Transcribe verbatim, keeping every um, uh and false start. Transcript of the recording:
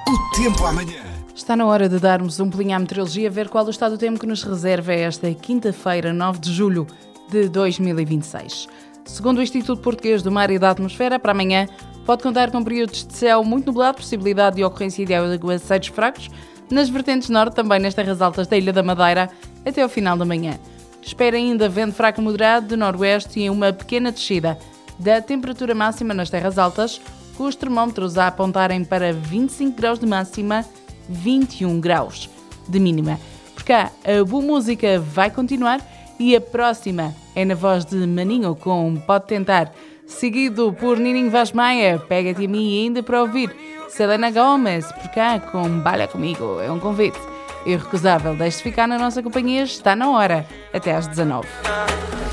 O tempo amanhã. Está na hora de darmos um pulinho à meteorologia, ver qual o estado do tempo que nos reserva esta quinta-feira, nove de julho de dois mil e vinte e seis. Segundo o Instituto Português do Mar e da Atmosfera, para amanhã pode contar com períodos de céu muito nublado, possibilidade de ocorrência de aguaceiros fracos nas vertentes norte, também nas terras altas da Ilha da Madeira, até ao final da manhã. Espera ainda vento fraco moderado de noroeste e uma pequena descida da temperatura máxima nas terras altas, com os termómetros a apontarem para vinte e cinco graus de máxima, vinte e um graus de mínima. Por cá, a boa música vai continuar e a próxima é na voz de Maninho com Pode Tentar, seguido por Nininho Vaz Maia, Pega-te a mim e ainda para ouvir Selena Gomez, por cá com Balha Comigo. É um convite irrecusável. Deixe-se ficar na nossa companhia, está na hora, até às dezanove.